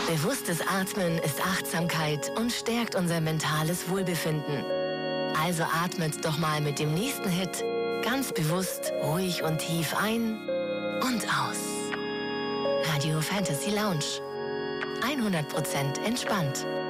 Bewusstes Atmen ist Achtsamkeit und stärkt unser mentales Wohlbefinden. Also atmet doch mal mit dem nächsten Hit ganz bewusst, ruhig und tief ein und aus. Radio Fantasy Lounge. 100% entspannt.